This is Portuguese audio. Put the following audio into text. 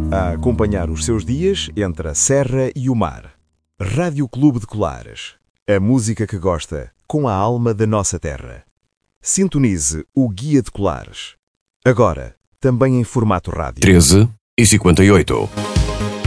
a acompanhar os seus dias entre a serra e o mar. Rádio Clube de Colares. A música que gosta, com a alma da nossa terra. Sintonize o Guia de Colares. Agora, também em formato rádio. 13h58.